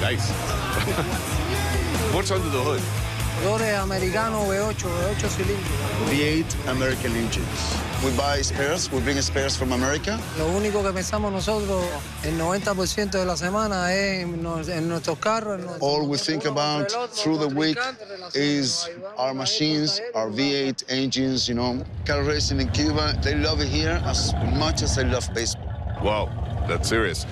Nice. What's under the hood? Motores americanos V8 cilindros. V8 American engines. We buy spares, we bring spares from America. Lo único que pensamos nosotros, el 90% de la semana es en nuestros carros. All we think about through the week is our machines, our V8 engines, you know. Car racing in Cuba, they love it here as much as they love baseball. Wow, that's serious.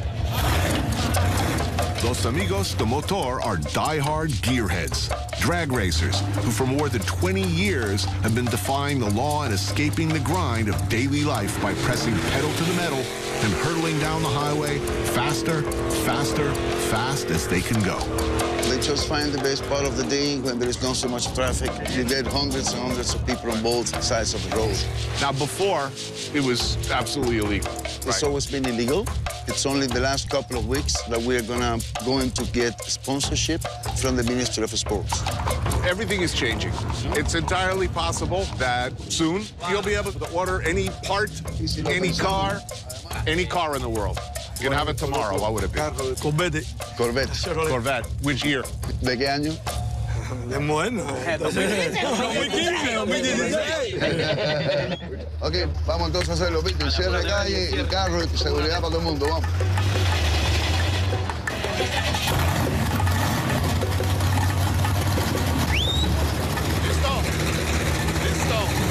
Los Amigos de Motor are die-hard gearheads, drag racers who for more than 20 years have been defying the law and escaping the grind of daily life by pressing pedal to the metal and hurtling down the highway faster, faster, fast as they can go. They just find the best part of the day when there is not so much traffic. You get hundreds and hundreds of people on both sides of the road. Now, before, it was absolutely illegal. It's always been illegal. It's only the last couple of weeks that we're going to get sponsorship from the Ministry of Sports. Everything is changing. It's entirely possible that soon you'll be able to order any part, any car in the world. You can have it tomorrow. What would it be? Corvette. Corvette. Which year? ¿De qué año? Bueno. Ok, vamos entonces a hacerlo, Víctor. Cierre calle y carro y seguridad para todo el mundo. Vamos. Listo. Listo.